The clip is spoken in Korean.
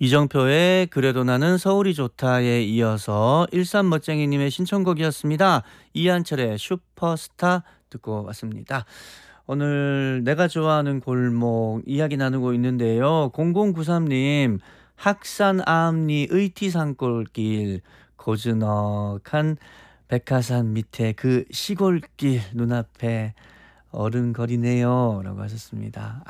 이정표의 그래도 나는 서울이 좋다에 이어서 일산멋쟁이님의 신청곡이었습니다. 이한철의 슈퍼스타 듣고 왔습니다. 오늘 내가 좋아하는 골목 이야기 나누고 있는데요. 0093님 학산 암리 의티산골길 고즈넉한 백화산 밑에 그 시골길 눈앞에 어른거리네요 라고 하셨습니다.